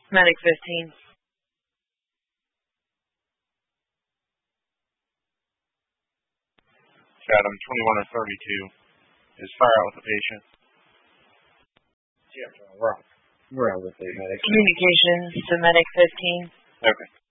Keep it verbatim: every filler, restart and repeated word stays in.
Medic fifteen. Chatham twenty-one or thirty-two is fire out with the patient. Yeah, we're on. We're on with the medic. Communications to Medic fifteen. Okay.